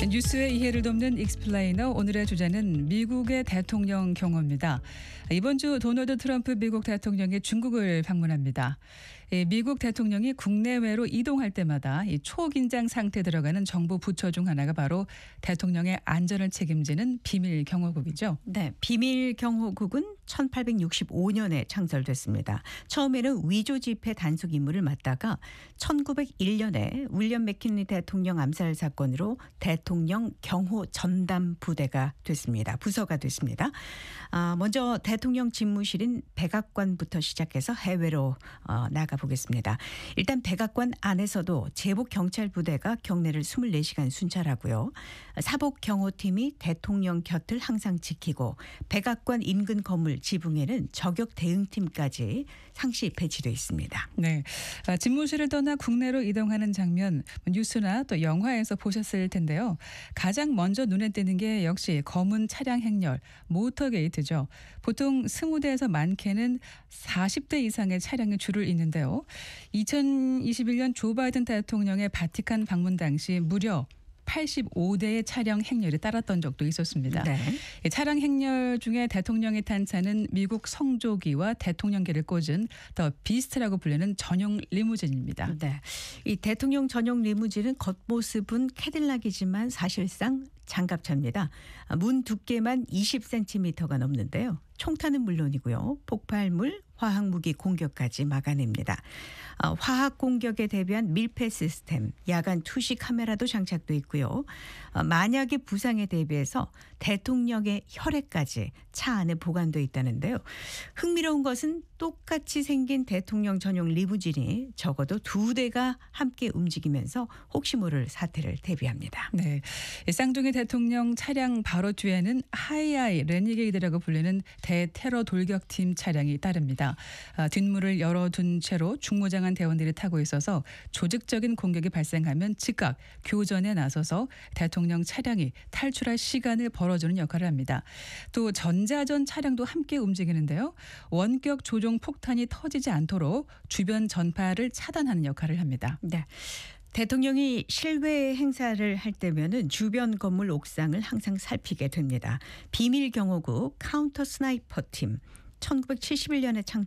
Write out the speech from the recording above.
뉴스의 이해를 돕는 익스플레이너, 오늘의 주제는 미국의 대통령 경호입니다. 이번 주 도널드 트럼프 미국 대통령이 중국을 방문합니다. 미국 대통령이 국내외로 이동할 때마다 이 초긴장 상태에 들어가는 정부 부처 중 하나가 바로 대통령의 안전을 책임지는 비밀 경호국이죠. 네, 비밀 경호국은 1865년에 창설됐습니다. 처음에는 위조 지폐 단속 임무를 맡다가 1901년에 윌리엄 맥킨리 대통령 암살 사건으로 대통령 경호 전담 부서가 됐습니다. 먼저 대통령 집무실인 백악관부터 시작해서 해외로 나가보겠습니다. 일단 백악관 안에서도 제복 경찰 부대가 경내를 24시간 순찰하고요. 사복 경호팀이 대통령 곁을 항상 지키고 백악관 인근 건물 지붕에는 저격 대응팀까지 상시 배치되어 있습니다. 네, 집무실을 떠나 국내로 이동하는 장면 뉴스나 또 영화에서 보셨을 텐데요. 가장 먼저 눈에 띄는 게 역시 검은 차량 행렬, 모터게이트죠. 보통 20대에서 많게는 40대 이상의 차량이 줄을 잇는데요. 2021년 조 바이든 대통령의 바티칸 방문 당시 무려 85대의 차량 행렬이 따랐던 적도 있었습니다. 네. 차량 행렬 중에 대통령이 탄 차는 미국 성조기와 대통령계를 꽂은 더 비스트라고 불리는 전용 리무진입니다. 네, 이 대통령 전용 리무진은 겉모습은 캐딜락이지만 사실상 장갑차입니다. 문 두께만 20cm가 넘는데요. 총탄은 물론이고요. 폭발물, 화학무기 공격까지 막아냅니다. 화학 공격에 대비한 밀폐 시스템, 야간 투시 카메라도 장착돼 있고요. 만약의 부상에 대비해서 대통령의 혈액까지 차 안에 보관돼 있다는데요. 흥미로운 것은 똑같이 생긴 대통령 전용 리무진이 적어도 2대가 함께 움직이면서 혹시 모를 사태를 대비합니다. 네, 쌍둥이 대통령 차량 바로 뒤에는 하이아이 레니게이드라고 불리는 대테러 돌격팀 차량이 따릅니다. 뒷문을 열어둔 채로 중무장한 대원들이 타고 있어서 조직적인 공격이 발생하면 즉각 교전에 나서서 대통령 차량이 탈출할 시간을 벌어주는 역할을 합니다. 또 전자전 차량도 함께 움직이는데요. 원격 조종 폭탄이 터지지 않도록 주변 전파를 차단하는 역할을 합니다. 네. 대통령이 실외 행사를 할 때면은 주변 건물 옥상을 항상 살피게 됩니다. 비밀 경호국 카운터 스나이퍼 팀 1971년에